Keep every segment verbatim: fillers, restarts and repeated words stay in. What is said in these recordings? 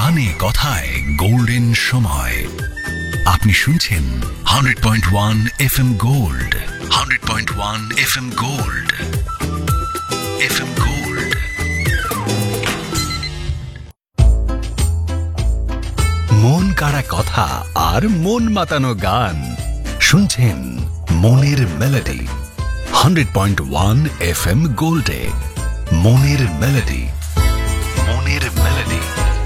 গানে কথায় গোল্ডেন সময়। আপনি শুনছেন hundred point one F M gold, hundred point one F M gold, F M gold. মন কাড়া কথা আর মন মাতানো গান শুনছেন মনের melody, hundred point one F M গোল্ডে। মনের মেলোডি, মনের মেলোডি।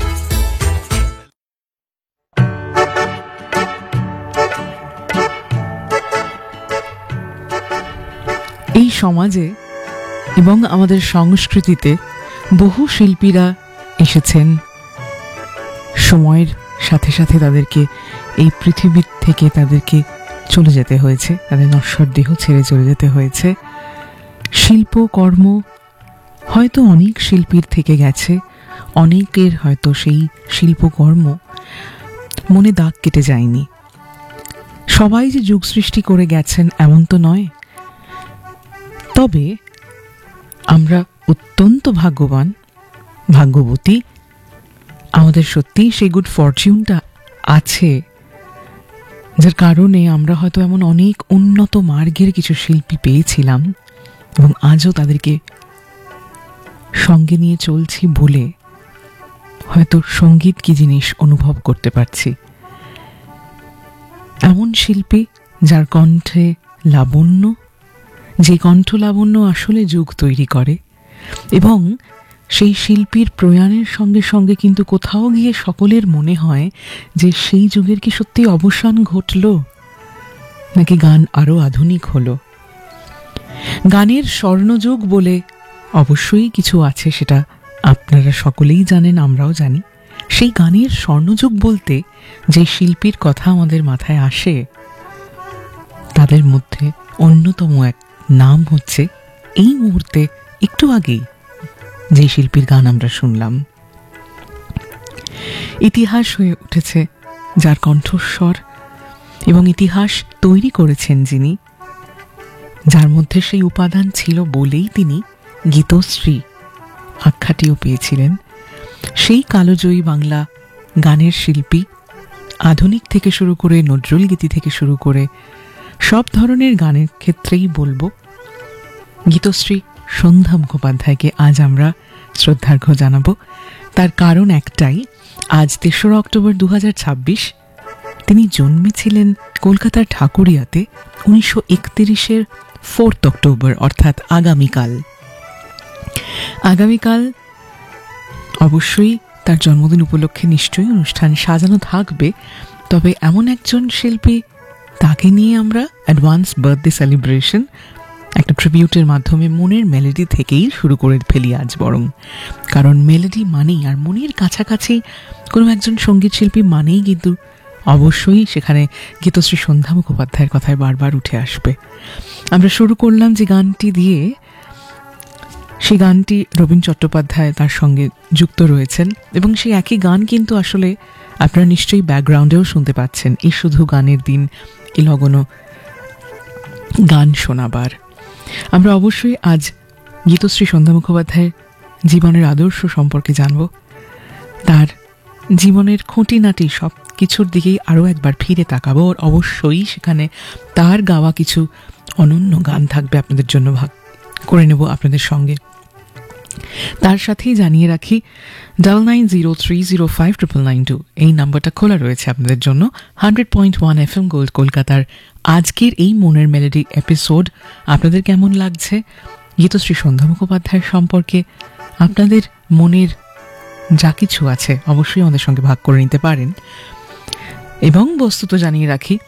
এই সমাজে এবং আমাদের সংস্কৃতিতে বহু শিল্পীরা এসেছেন, সময়ের সাথে সাথে তাদেরকে এই পৃথিবীর থেকে তাদেরকে চলে যেতে হয়েছে, তাদের নশ্বর দেহ ছেড়ে চলে যেতে হয়েছে। শিল্পকর্ম হয়তো অনেক শিল্পীর থেকে গেছে, অনেকের হয়তো সেই শিল্পকর্ম মনে দাগ কেটে যায়নি। সবাই যে যুগ সৃষ্টি করে গেছেন এমন তো নয়, তবে আমরা অত্যন্ত ভাগ্যবান, ভাগ্যবতী। আমাদের সত্যিই সেই গুড ফরচুনটা আছে, যার কারণে আমরা হয়তো এমন অনেক উন্নত মার্গের কিছু শিল্পী পেয়েছিলাম এবং আজও তাদেরকে সঙ্গে নিয়ে চলছি বলে হয়তো সঙ্গীত কি জিনিস অনুভব করতে পারছি। এমন শিল্পী যার কণ্ঠে লাবণ্য, যে কণ্ঠ লাবণ্য আসলে যুগ তৈরি করে, এবং সেই শিল্পীর প্রয়াণের সঙ্গে সঙ্গে কিন্তু কোথাও গিয়ে সকলের মনে হয় যে সেই যুগের কি সত্যি অবসান ঘটল, নাকি গান আরো আধুনিক হলো। গানের স্বর্ণযুগ বলে অবশ্যই কিছু আছে, সেটা আপনারা সকলেই জানেন, আমরাও জানি। সেই গানের স্বর্ণযুগ বলতে যে শিল্পীর কথা আমাদের মাথায় আসে, তাদের মধ্যে অন্যতম এক নাম হচ্ছে এই মুহূর্তে একটু আগেই যে শিল্পীর গান আমরা শুনলাম। ইতিহাস হয়ে উঠেছে যার কণ্ঠস্বর, এবং ইতিহাস তৈরি করেছেন যিনি, যার মধ্যে সেই উপাদান ছিল বলেই তিনি গীতশ্রী আখ্যাটিও পেয়েছিলেন। সেই কালজয়ী বাংলা গানের শিল্পী, আধুনিক থেকে শুরু করে নজরুল গীতি থেকে শুরু করে সব ধরনের গানের ক্ষেত্রেই বলবো, গীতশ্রী সন্ধ্যা মুখোপাধ্যায়কে আজ আমরা শ্রদ্ধার্ঘ্য জানাবো। তার কারণ একটাই, আজ তেসরা অক্টোবর দু হাজার ছাব্বিশ, তিনি জন্মেছিলেন কলকাতার ঠাকুরিয়াতে উনিশশো একত্রিশের ফোর্থ অক্টোবর, অর্থাৎ আগামীকাল। আগামীকাল অবশ্যই তার জন্মদিন উপলক্ষে নিশ্চয়ই অনুষ্ঠান সাজানো থাকবে, তবে এমন একজন শিল্পী, তাকে নিয়ে আমরা অ্যাডভান্স বার্থডে সেলিব্রেশন একটা ট্রিবিউটের মাধ্যমে মনের মেলোডি থেকেই শুরু করে ফেলি আজ বরং। কারণ মেলোডি মানেই, আর মনের কাছাকাছি কোনো একজন সঙ্গীত শিল্পী মানেই কিন্তু অবশ্যই সেখানে গীতশ্রী সন্ধ্যা মুখোপাধ্যায়ের কথায় বারবার উঠে আসবে। আমরা শুরু করলাম যে গানটি দিয়ে, সেই গানটি রবীন চট্টোপাধ্যায় তার সঙ্গে যুক্ত রয়েছেন, এবং সেই একই গান কিন্তু আসলে আপনারা নিশ্চয়ই ব্যাকগ্রাউন্ডেও শুনতে পাচ্ছেন। এই শুধু গানের দিন, এ লগনো গান শোনাবার। আমরা অবশ্যই আজ গীতশ্রী সন্ধ্যা মুখোপাধ্যায়ের জীবনের আদর্শ সম্পর্কে জানব, তার জীবনের খুঁটিনাটি সব কিছুর দিকেই আরও একবার ফিরে তাকাবো। অবশ্যই সেখানে তার গাওয়া কিছু অনন্য গান থাকবে, আপনাদের জন্য ভাগ করে নেব আপনাদের সঙ্গে। তার সাথেই জানিয়ে রাখি, double nine zero three zero five triple nine two এই নাম্বারটা খোলা রয়েছে আপনাদের জন্য। Hundred point one F M gold কলকাতার আজকের এই মনের মেলোডি এপিসোড আপনাদের কেমন লাগছে? গীতশ্রী সন্ধ্যা মুখোপাধ্যায়ের সম্পর্কে আপনাদের মনের যা কিছু আছে অবশ্যই আমাদের সঙ্গে ভাগ করে নিতে পারেন। এবং বস্তুত জানিয়ে রাখি,